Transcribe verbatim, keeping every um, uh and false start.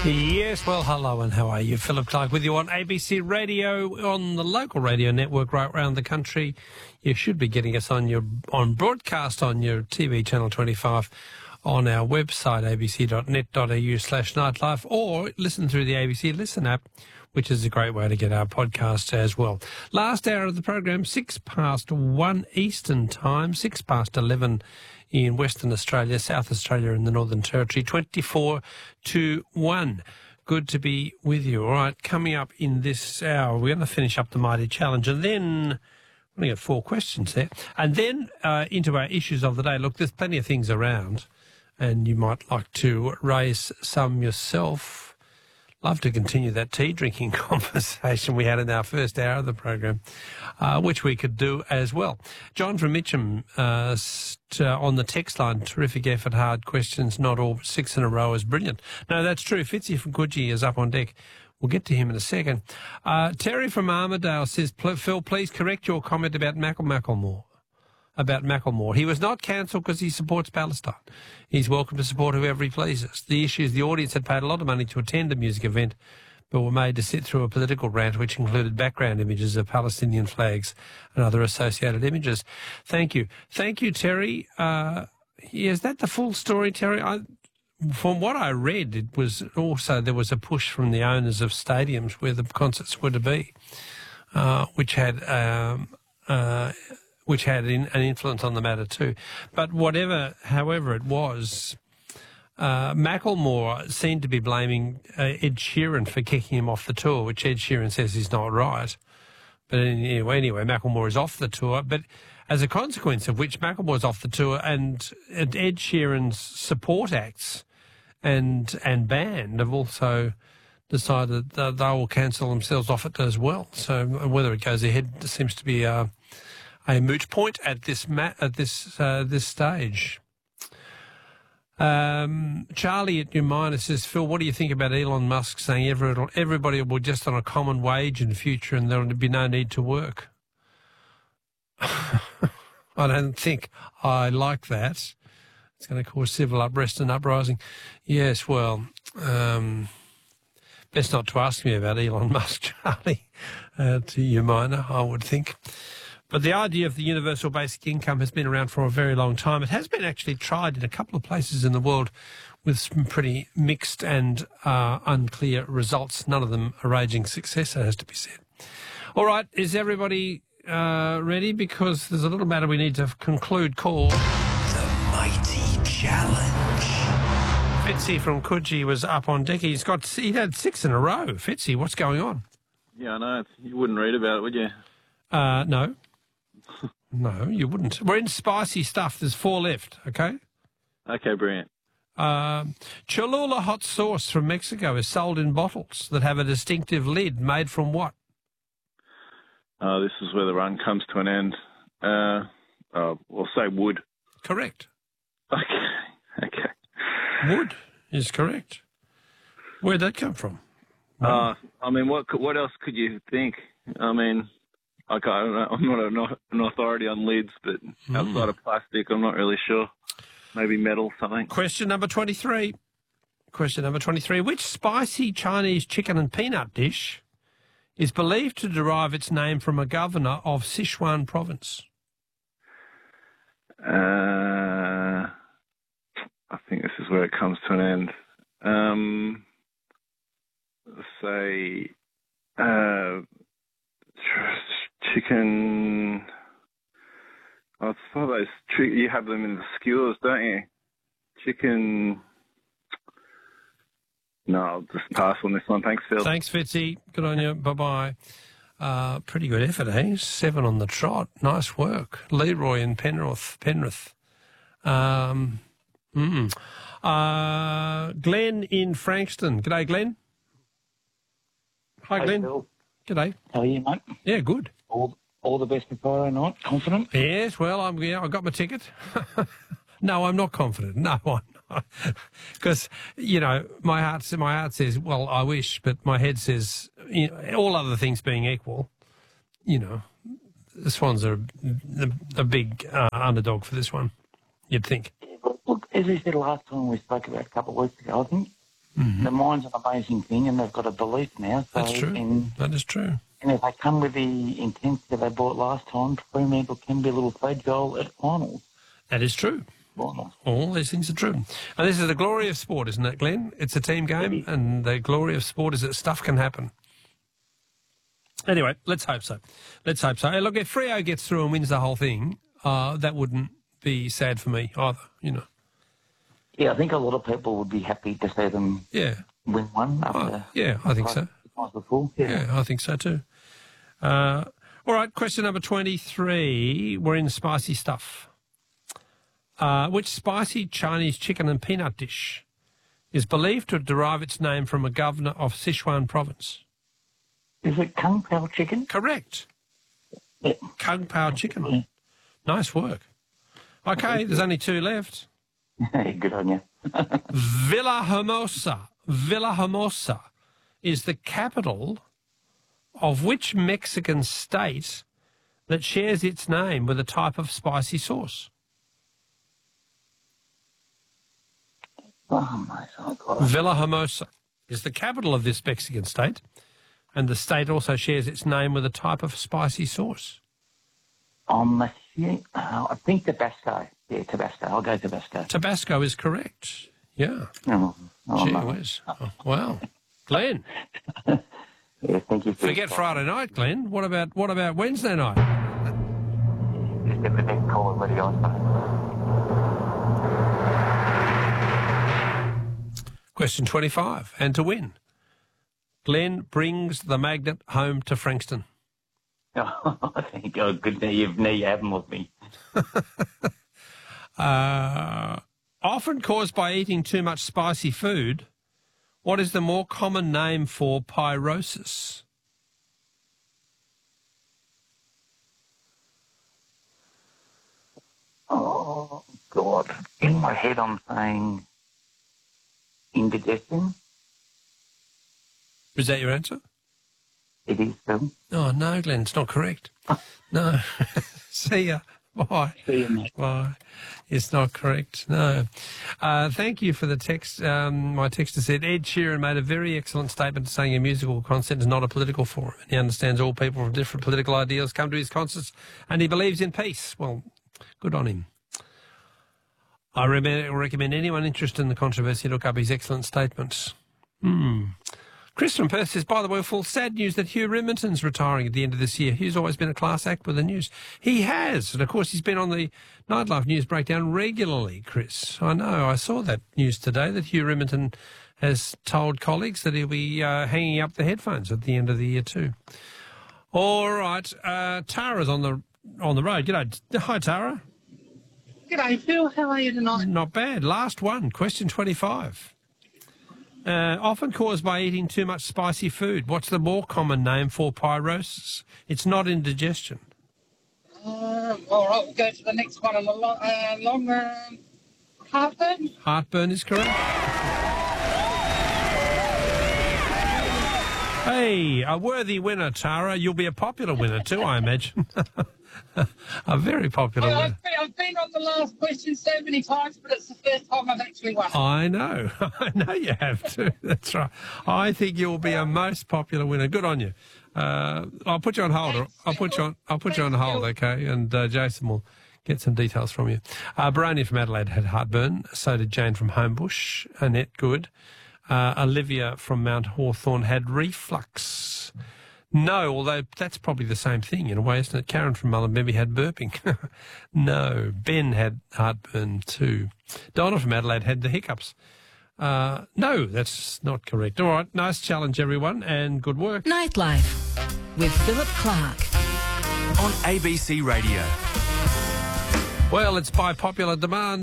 Yes, well, hello and how are you? Philip Clark with you on A B C Radio, on the local radio network right around the country. You should be getting us on your on broadcast on your T V channel twenty-five, on our website a b c dot net dot a u slash nightlife, or listen through the A B C Listen app, which is a great way to get our podcast as well. Last hour of the program, six past one Eastern time, six past eleven in Western Australia, South Australia and the Northern Territory, twenty-four to one. Good to be with you. All right, coming up in this hour, we're going to finish up the Mighty Challenge, and then we're going to get four questions there, and then uh, into our issues of the day. Look, there's plenty of things around, and you might like to raise some yourself. Love to continue that tea drinking conversation we had in our first hour of the program, uh, which we could do as well. John from Mitcham uh, st- uh, on the text line, terrific effort, hard questions, not all but six in a row is brilliant. No, that's true. Fitzy from Coogee is up on deck. We'll get to him in a second. Uh, Terry from Armidale says, Phil, please correct your comment about Mackle Macklemore. About Macklemore. He was not cancelled because he supports Palestine. He's welcome to support whoever he pleases. The issue is the audience had paid a lot of money to attend a music event, but were made to sit through a political rant which included background images of Palestinian flags and other associated images. Thank you. Thank you, Terry. Uh, is that the full story, Terry? I, from what I read, it was also there was a push from the owners of stadiums where the concerts were to be, uh, which had... Um, uh, which had in, an influence on the matter too. But whatever, however it was, uh, Macklemore seemed to be blaming uh, Ed Sheeran for kicking him off the tour, which Ed Sheeran says is not right. But anyway, anyway, Macklemore is off the tour. But as a consequence of which, Macklemore's off the tour, and Ed Sheeran's support acts and and band have also decided that they will cancel themselves off it as well. So whether it goes ahead seems to be... Uh, a moot point at this ma- at this uh, this stage. Um, Charlie at New Miner says, Phil, what do you think about Elon Musk saying everybody, everybody will be just on a common wage in the future and there will be no need to work? I don't think I like that. It's going to cause civil unrest and uprising. Yes, well, um, best not to ask me about Elon Musk, Charlie, uh, to you Miner, I would think. But the idea of the universal basic income has been around for a very long time. It has been actually tried in a couple of places in the world with some pretty mixed and uh, unclear results. None of them a raging success, it has to be said. All right, is everybody uh, ready? Because there's a little matter we need to conclude called... The Mighty Challenge. Fitzy from Coogee was up on deck. He's got, he had six in a row. Fitzy, what's going on? Yeah, I know. You wouldn't read about it, would you? Uh, no. No, you wouldn't. We're in spicy stuff. There's four left, okay? Okay, brilliant. Um, Cholula hot sauce from Mexico is sold in bottles that have a distinctive lid made from what? Uh, this is where the run comes to an end. Uh, uh, we'll say wood. Correct. Okay, okay. Wood is correct. Where'd that come from? Uh, I mean, what what else could you think? I mean... Okay, I don't know. I'm not, a, not an authority on lids, but mm. outside of plastic, I'm not really sure. Maybe metal, something. Question number twenty-three. Question number twenty-three. Which spicy Chinese chicken and peanut dish is believed to derive its name from a governor of Sichuan province? Uh, I think this is where it comes to an end. Um, let's say... Uh, Chicken, I thought those, you have them in the skewers, don't you? Chicken, no, I'll just pass on this one. Thanks, Phil. Thanks, Fitzy. Good on you. Bye-bye. Uh, pretty good effort, eh? Seven on the trot. Nice work. Leroy in Penrith. Penrith. Um, mm. uh, Glenn in Frankston. G'day, Glenn. Hi, Hey, Glenn. Phil. G'day. How are you, mate? Yeah, good. All, all the best for Friday night. Confident? Yes, well, I'm, yeah, I got my ticket. No, I'm not confident. No, I'm not. Because, you know, my heart, my heart says, well, I wish, but my head says, you know, all other things being equal, you know, the Swans are a, a big uh, underdog for this one, you'd think. Yeah, but look, as we said last time we spoke about a couple of weeks ago, I think The mind's an amazing thing, and they've got a belief now. So, That's true. And, That is true. and if they come with the intensity they brought last time, Fremantle can be a little fragile at finals. That is true. Finals. All these things are true. And this is the glory of sport, isn't it, Glenn? It's a team game, and the glory of sport is that stuff can happen. Anyway, let's hope so. Let's hope so. Hey, look, if Freo gets through and wins the whole thing, uh, that wouldn't be sad for me either, you know. Yeah, I think a lot of people would be happy to see them Yeah. win one after. Oh, yeah, I think so. Before. Yeah. Yeah, I think so too. Uh, all right, question number twenty-three. We're in spicy stuff. Uh, which spicy Chinese chicken and peanut dish is believed to derive its name from a governor of Sichuan province? Is it Kung Pao chicken? Correct. Yeah. Kung Pao chicken. Nice work. Okay, there's only two left. Good on you. Villahermosa. Villahermosa is the capital of which Mexican state that shares its name with a type of spicy sauce? Oh, my God. Villahermosa is the capital of this Mexican state, and the state also shares its name with a type of spicy sauce. Um, I think, uh, I think Tabasco. Yeah, Tabasco. I'll go Tabasco. Tabasco is correct. Yeah. Oh, oh, Gee no. whiz. Oh, wow. Glenn, Yeah, thank you. For forget Friday night, Glenn. What about what about Wednesday night? Just get the next call and let it go. Question twenty-five. And to win, Glenn brings the magnet home to Frankston. Oh, thank God. Good now you've, now you have them with me. Uh, often caused by eating too much spicy food, what is the more common name for pyrosis? Oh, God. In my head, I'm saying indigestion. Is that your answer? It is, Phil. Oh, no, Glenn, it's not correct. No. See ya. Bye. See you, mate. Bye. It's not correct. No. Uh, thank you for the text. Um, my texter said, Ed Sheeran made a very excellent statement saying a musical concert is not a political forum. And he understands all people from different political ideals come to his concerts and he believes in peace. Well, good on him. I re- recommend anyone interested in the controversy look up his excellent statements. Hmm. Chris from Perth says, by the way, full sad news that Hugh Riminton's retiring at the end of this year. Hugh's always been a class act with the news. He has. And, of course, he's been on the Nightlife News Breakdown regularly, Chris. I know. I saw that news today that Hugh Riminton has told colleagues that he'll be uh, hanging up the headphones at the end of the year too. All right. Uh, Tara's on the on the road. G'day. Hi, Tara. G'day, Phil. How are you tonight? Not bad. Last one. Question twenty-five. Uh, often caused by eating too much spicy food. What's the more common name for pyrosis? It's not indigestion. Um, all right, we'll go to the next one on the lo- uh, long um, heartburn. Heartburn is correct. Hey, a worthy winner, Tara. You'll be a popular winner too, I imagine. A very popular Well, winner. I've, been, I've been on the last question so many times, but it's the first time I've actually won. I know. I know you have to. That's right. I think you'll be a most popular winner. Good on you. Uh, I'll put you on hold. I'll put you on. I'll put you on hold, okay? And uh, Jason will get some details from you. Uh, Baroni from Adelaide had heartburn. So did Jane from Homebush. Annette Good. Uh, Olivia from Mount Hawthorn had reflux. No, although that's probably the same thing in a way, isn't it? Karen from Mullumbimby had burping. No, Ben had heartburn too. Donna from Adelaide had the hiccups. Uh, no, that's not correct. All right, nice challenge, everyone, and good work. Nightlife with Philip Clark on A B C Radio. Well, it's by popular demand.